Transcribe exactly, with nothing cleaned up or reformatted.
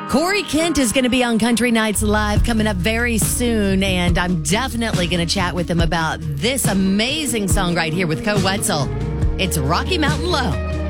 Corey Kent is going to be on Country Nights Live coming up very soon, and I'm definitely going to chat with him about this amazing song right here with Co Wetzel. It's Rocky Mountain Low.